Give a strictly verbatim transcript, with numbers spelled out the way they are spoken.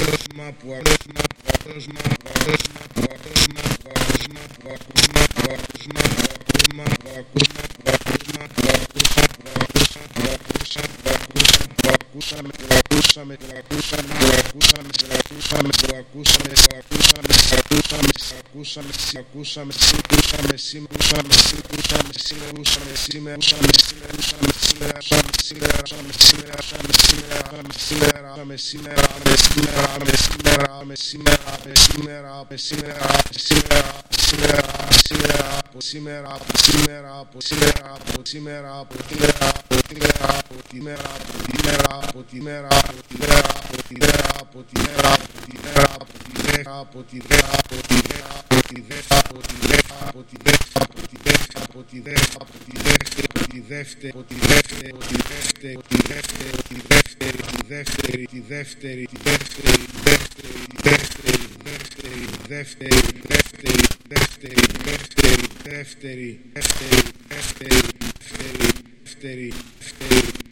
απόσμα που απόσμα που απόσμα που απόσμα που απόσμα που απόσμα που ακούσμα που ακούσμα που ακούσμα που ακούσμα που ακούσμα που ακούσμα που ακούσμα που ακούσμα που ακούσμα που ακούσαμε που ακούσαμε που ακούσαμε που ακούσαμε που ακούσαμε που ακούσαμε που ακούσαμε ακούσαμε ακούσαμε ακούσαμε ακούσαμε σήμερα ακούσαμε σήμερα σήμερα σήμερα σήμερα σήμερα σήμερα σήμερα σήμερα με σήμερα με σήμερα με σήμερα με σήμερα με σήμερα με σήμερα σήμερα σήμερα σήμερα από σήμερα από σήμερα από σήμερα από σήμερα από σήμερα από σήμερα από τη μέρα από τη μέρα από τη μέρα από τη μέρα από τη μέρα από τη μέρα από τη μέρα από τη μέρα από τη μέρα από τη μέρα από τη μέρα από τη μέρα από τη μέρα από τη μέρα από τη μέρα από τη δεύτερη από τη δεύτερη από τη δεύτερη από τη δεύτερη από τη δεύτερη από τη δεύτερη τη δεύτερη τη δεύτερη τη δεύτερη τη δεύτερη τη δεύτερη τη δεύτερη τη δεύτερη δεύτερη δεύτερη δεύτερη δεύτερη δεύτερη δεύτερη δεύτερη δεύτερη